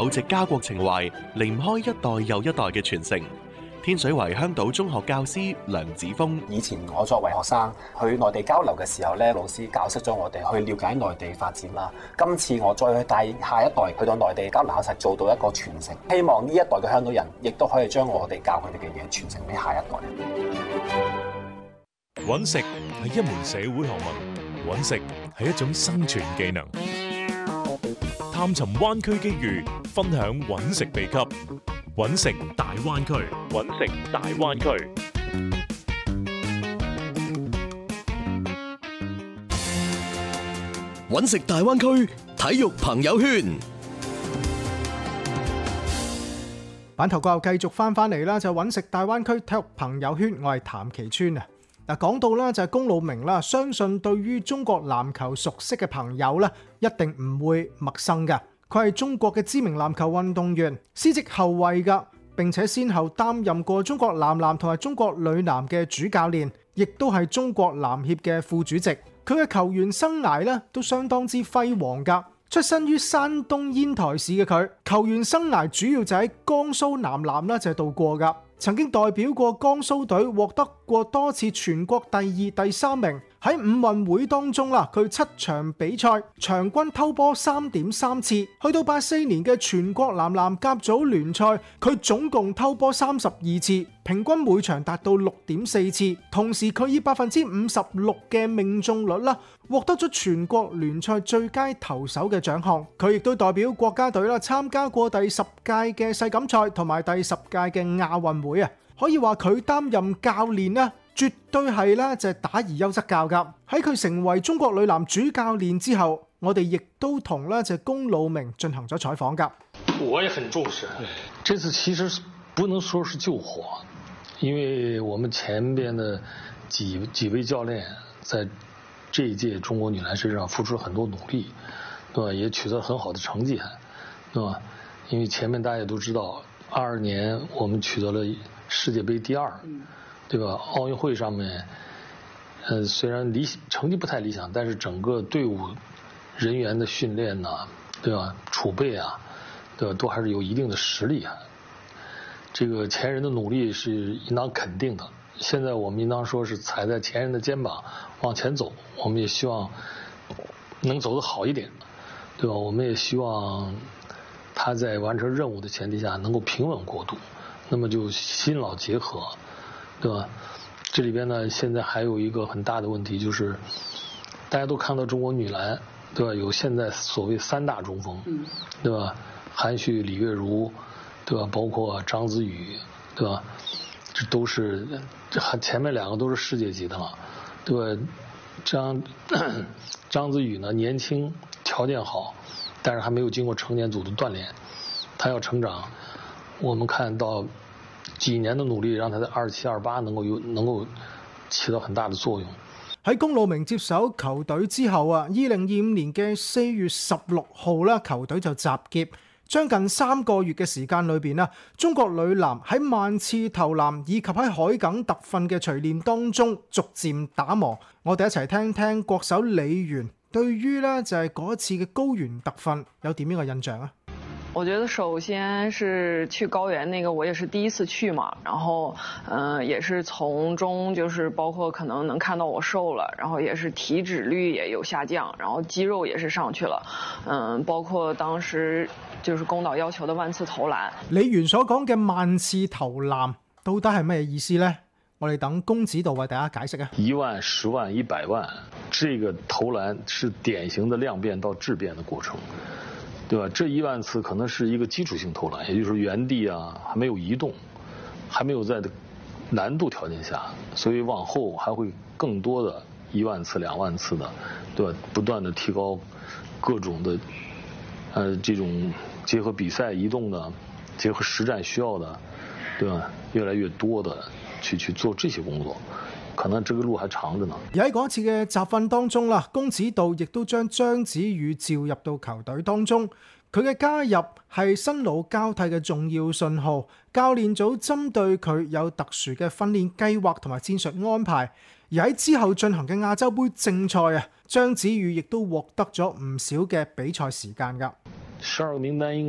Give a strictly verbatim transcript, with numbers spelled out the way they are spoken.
厚植家國情懷，離唔開一代又一代嘅傳承。天水圍香島中學教師梁子峰： 以前我作為學生去內地交流嘅時候咧，老師教識咗我哋去了解內地發展啦。今次我再去帶下一代去到內地交流，實做到一個傳承。希望呢一代嘅香港人亦都可以將我哋教佢哋嘅嘢傳承俾下一代。 揾食係一門社會學問，揾食係一種生存技能。探尋灣區機遇，分享揾食秘笈。揾食大灣區，揾食大灣區。 揾食大灣區體育朋友圈。 版頭過後繼續翻翻嚟啦，就揾食大灣區體育朋友圈，我係譚其川啊。嗱，講到啦就係龔路明啦，相信對於中國籃球熟悉嘅朋友咧，一定唔會陌生噶。佢係中國嘅知名籃球運動員，司職後衛噶，並且先後擔任過中國男籃同埋中國女籃嘅主教練，亦都係中國籃協嘅副主席。佢嘅球員生涯咧都相當之輝煌噶。出身於山東煙台市嘅佢，球員生涯主要就喺江蘇男籃啦就度過噶。曾經代表過江蘇隊獲得過多次全國第二、第三名。喺五運會當中啦，佢七場比賽場均偷波三點三次。去到八四年嘅全國男籃甲組聯賽，佢總共偷波三十二次，平均每場達到六點四次。同時佢以百分之五十六嘅命中率啦，獲得咗全國聯賽最佳投手嘅獎項。佢亦都代表國家隊啦參加過第十屆嘅世錦賽同埋第十屆嘅亞運會啊。可以話佢擔任教練啦，絕對係咧就係打而優則教噶。喺佢成為中國女籃主教練之後，我哋亦都同咧就龔路明進行咗採訪噶。 我也很重視，這次其實不能說是救火，因為我們前邊的幾幾位教練在這一屆中國女籃身上付出了很多努力，對吧？也取得很好的成績，對吧？因為前面大家也都知道，二二年我們取得了世界杯第二，對吧？奧運會上面，呃，雖然理成績不太理想，但是整個隊伍人員的訓練呐，對吧？儲備啊，對吧？都還是有一定的實力啊。這個前人的努力是應當肯定的。現在我們應當說是踩在前人的肩膀往前走，我們也希望能走得好一點，對吧？我們也希望他在完成任務的前提下能夠平穩過渡。那麼就新老結合，對吧？這裏邊呢，現在還有一個很大的問題，就是大家都看到中國女籃，對吧？有現在所謂三大中鋒，對吧？韓旭、李月如，對吧？包括張子宇，對吧？這都是這前面兩個都是世界級的了，對吧？張張子宇呢，年輕條件好，但是還沒有經過成年組的鍛鍊，他要成長，我們看到幾年的努力，讓他在二七二八能夠有能夠起到很大的作用。 喺龔路明接手球隊之後啊，二零二五年嘅四月十六號啦，球隊就集結，將近三個月嘅時間裏邊啊，中國女籃喺萬次投籃以及喺海埂特訓嘅錘煉當中逐漸打磨。我哋一齊聽聽國手李源對於咧就係嗰一次嘅高原特訓有點樣嘅印象啊？ 我覺得首先是去高原那個我也是第一次去嘛，然後嗯、呃、也是從中就是包括可能能看到我瘦了，然後也是體脂率也有下降，然後肌肉也是上去了，嗯，包括當時就是公導要求的萬次投籃。 李源所講嘅萬次投籃到底係咩意思呢？我哋等龔指導為大家解釋啊。 一萬、十萬、一百萬，這個投籃是典型的量變到質變的過程。對吧？這一萬次可能是一個基礎性投籃，也就是說原地啊還沒有移動，還沒有在難度條件下，所以往後還會更多的一萬次、兩萬次的，對吧？不斷的提高各種的，呃，這種結合比賽移動的，結合實戰需要的，對吧？越來越多的去去做這些工作。可能這個路還長着呢。 而喺嗰次嘅集訓當中啦，龔指導亦都將張子宇召入到球隊當中。佢嘅加入係新老交替嘅重要信號。教練組針對佢有特殊嘅訓練計劃同埋戰術安排。而喺之後進行嘅亞洲杯正賽啊，張子宇亦都獲得咗唔少嘅比賽時間㗎。 十二個名單應